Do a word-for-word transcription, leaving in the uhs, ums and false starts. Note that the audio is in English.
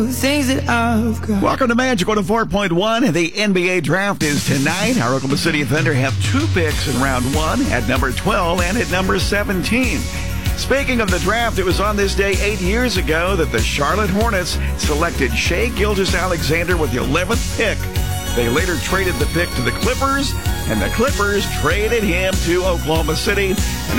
Things that I've got. Welcome to Magic one oh four point one. The N B A draft is tonight. Our Oklahoma City Thunder have two picks in round one at number twelve and at number seventeen. Speaking of the draft, it was on this day eight years ago that the Charlotte Hornets selected Shai Gilgeous-Alexander with the eleventh pick. They later traded the pick to the Clippers, and the Clippers traded him to Oklahoma City. And